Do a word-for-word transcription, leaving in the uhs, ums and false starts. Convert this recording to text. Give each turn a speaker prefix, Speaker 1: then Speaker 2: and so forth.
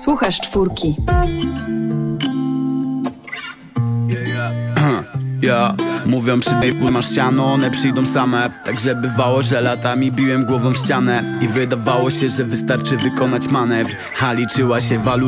Speaker 1: Słuchasz czwórki.
Speaker 2: Ja, mówią przybiegł, masz ściano, one przyjdą same. Także bywało, że latami biłem głową w ścianę i wydawało się, że wystarczy wykonać manewr, a liczyła się waluta.